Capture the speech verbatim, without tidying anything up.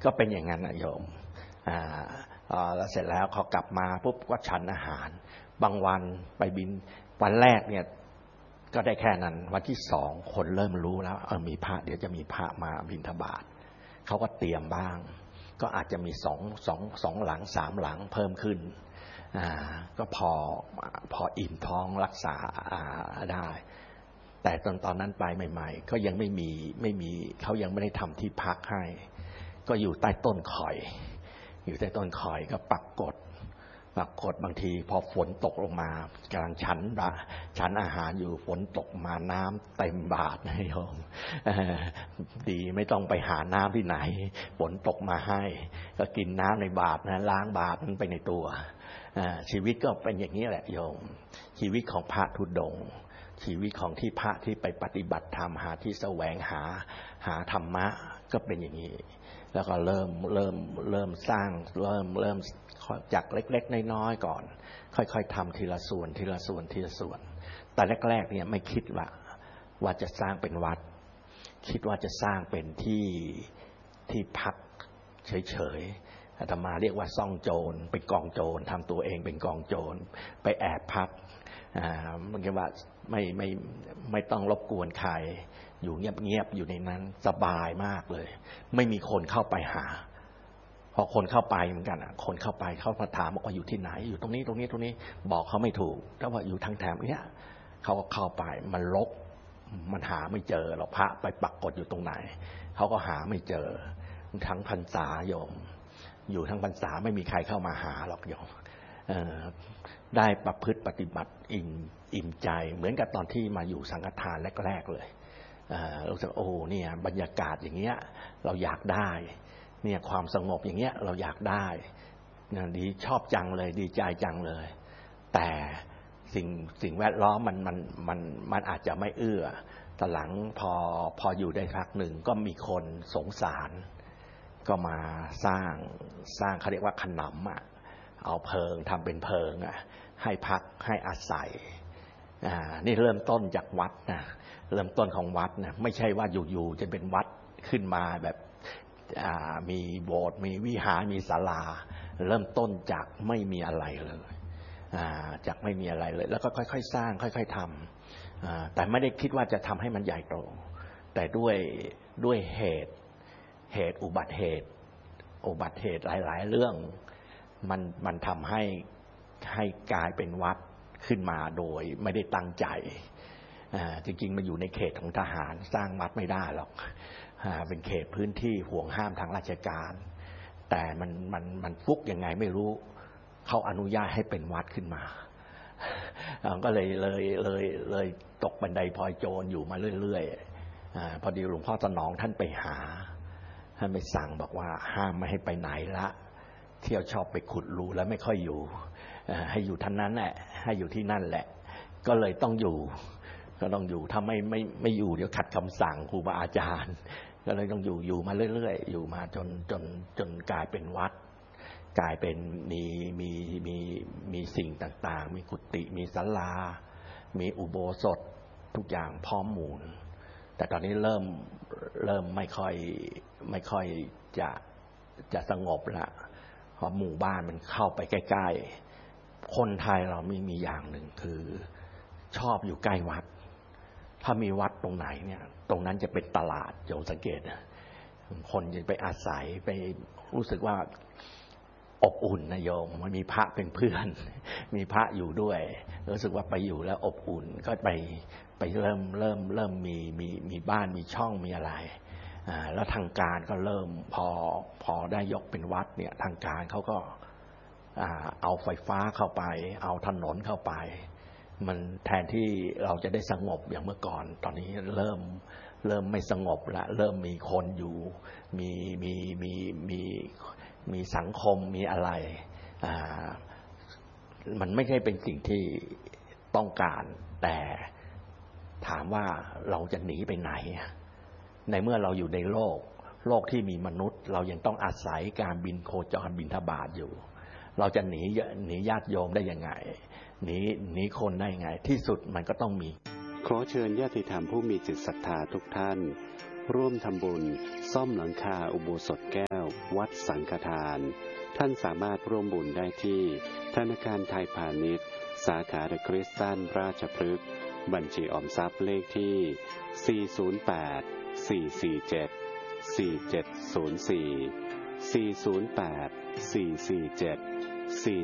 ก็เป็นอย่างนั้นนะโยมอ่าแล้วเสร็จแล้วเขากลับมาปุ๊บก็ฉันอาหารบางวันไปบินวันแรกเนี่ยก็ได้แค่นั้นวันที่สองคนเริ่มรู้แล้วเออมีพระเดี๋ยวจะมีพระมาบิณฑบาตเขาก็เตรียมบ้างก็อาจจะมีสองสองสองหลังสามหลังเพิ่มขึ้นอ่าก็พอพออิ่มท้องรักษาได้แต่ตอนตอนนั้นไปใหม่ๆก็ยังไม่มีไม่มีเขายังไม่ได้ทำที่พักให้ก็อยู่ใต้ต้นข่อยอยู่ใต้ต้นข่อยก็ปักกดปักกดบางทีพอฝนตกลงมากำลังฉันฉันอาหารอยู่ฝนตกมาน้ำเต็มบาตรนะโยมดีไม่ต้องไปหาน้ำที่ไหนฝนตกมาให้ก็กินน้ำในบาตรนะล้างบาตรมันไปในตัวชีวิตก็เป็นอย่างนี้แหละโยมชีวิตของพระธุดงค์ชีวิตของที่พระที่ไปปฏิบัติธรรมหาที่แสวงหาหาธรรมะก็เป็นอย่างนี้แล้วก็เริ่มเริ่มเริ่มสร้างเริ่มเริ่มจากเล็กๆน้อยๆก่อนค่อยๆทำทีละส่วนทีละส่วนทีละส่วนแต่แรกๆเนี่ยไม่คิดว่าว่าจะสร้างเป็นวัดคิดว่าจะสร้างเป็นที่ที่พักเฉยๆอาตมาเรียกว่าซ่องโจรเป็นกองโจรทำตัวเองเป็นกองโจรไปแอบพักอ่ามันก็ว่าไม่ไม่ไม่ต้องรบกวนใครอยู่เงียบๆอยู่ในนั้นสบายมากเลยไม่มีคนเข้าไปหาพอคนเข้าไปเหมือนกันอ่ะคนเข้าไปเขามาถามว่าอยู่ที่ไหนอยู่ตรงนี้ตรงนี้ตรงนี้บอกเขาไม่ถูกแต่ว่าอยู่ทางแถบเนี้ยเขาก็เข้าไปมันรกมันหาไม่เจอหรอกพระไปปักกฏอยู่ตรงไหนเขาก็หาไม่เจอทั้งพรรษาโยมอยู่ทั้งพรรษาไม่มีใครเข้ามาหาหรอกโยมได้ประพฤติปฏิบัติอิ่มอิ่มใจเหมือนกับตอนที่มาอยู่สังฆทานแรกๆเลยรู้สึกโอ้เนี่ยบรรยากาศอย่างเงี้ยเราอยากได้เนี่ยความสงบอย่างเงี้ยเราอยากได้ดีชอบจังเลยดีใจจังเลยแต่สิ่งสิ่งแวดล้อมมันมันมันมันอาจจะไม่เอื้อแต่หลังพอพออยู่ได้พักหนึ่งก็มีคนสงสารก็มาสร้างสร้างเขาเรียกว่าขนำอ่ะเอาเพิงทำเป็นเพิงอ่ะให้พักให้อาศัยอ่านี่เริ่มต้นจากวัดนะเริ่มต้นของวัดนะไม่ใช่ว่าอยู่ๆจะเป็นวัดขึ้นมาแบบมีโบสถ์มีวิหารมีศาลาเริ่มต้นจากไม่มีอะไรเลยจากไม่มีอะไรเลยแล้วก็ค่อยๆสร้างค่อยๆทำแต่ไม่ได้คิดว่าจะทำให้มันใหญ่โตแต่ด้วยด้วยเหตุเหตุอุบัติเหตุอุบัติเหตุหลายๆเรื่องมันมันทำให้ให้กลายเป็นวัดขึ้นมาโดยไม่ได้ตั้งใจจริงๆมันอยู่ในเขตของทหารสร้างวัดไม่ได้หรอกเป็นเขตพื้นที่ห่วงห้ามทางราชการแต่มันมันมันฟุกยังไงไม่รู้เขาอนุญาตให้เป็นวัดขึ้นมาก็เลยเลยเลยเลยตกบันไดพลอยโจรอยู่มาเรื่อยๆพอดีหลวงพ่อสนองท่านไปหาท่านไปสั่งบอกว่าห้ามไม่ให้ไปไหนละเที่ยวชอบไปขุดรูแล้วไม่ค่อยอยู่ให้อยู่ท่านนั้นแหละให้อยู่ที่นั่นแหละก็เลยต้องอยู่ก็ต้องอยู่ถ้าไม่ไม่ไม่อยู่เดี๋ยวขัดคำสั่งครูบาอาจารย์ก็เลยต้องอยู่อยู่มาเรื่อยๆอยู่มาจนจนจนกลายเป็นวัดกลายเป็นมีมีมีมีสิ่งต่างๆมีกุฏิมีศาลามีอุโบสถทุกอย่างพร้อมมูลแต่ตอนนี้เริ่มเริ่มไม่ค่อยไม่ค่อยจะจะสงบละเพราะหมู่บ้านมันเข้าไปใกล้ๆคนไทยเรามีมีอย่างหนึ่งคือชอบอยู่ใกล้วัดถ้ามีวัดตรงไหนเนี่ยตรงนั้นจะเป็นตลาดโยมสังเกตนะคนจะไปอาศัยไปรู้สึกว่าอบอุ่นนะโยมมันมีพระเป็นเพื่อนมีพระอยู่ด้วยรู้สึกว่าไปอยู่แล้วอบอุ่นก็ไปไปเริ่มเริ่มเริ่มมีมีมีบ้านมีช่องมีอะไรอ่าแล้วทางการก็เริ่มพอพอได้ยกเป็นวัดเนี่ยทางการเขาก็อ่าเอาไฟฟ้าเข้าไปเอาถนนเข้าไปมันแทนที่เราจะได้สงบอย่างเมื่อก่อนตอนนี้เริ่มเริ่มไม่สงบละเริ่มมีคนอยู่มีมีมีมีมีสังคมมีอะไรอ่ามันไม่ใช่เป็นสิ่งที่ต้องการแต่ถามว่าเราจะหนีไปไหนในเมื่อเราอยู่ในโลกโลกที่มีมนุษย์เรายังต้องอาศัยการบินโคจรบิณฑบาตอยู่เราจะหนีหนีญาติโยมได้ยังไงหนีหนีคนได้ยังไงที่สุดมันก็ต้องมีขอเชิญญาติธรรมผู้มีจิตศรัทธาทุกท่านร่วมทำบุญซ่อมหลังคาอุโบสถแก้ววัดสังฆทานท่านสามารถร่วมบุญได้ที่ธนาคารไทยพาณิชย์สาขาเดอะคริสตัลราชพฤกษ์บัญชีออมทรัพย์เลขที่สี่ ศูนย์ แปด สี่ สี่ เจ็ด สี่ เจ็ด ศูนย์ สี่ สี่ ศูนย์ แปด สี่ สี่ เจ็ด สี่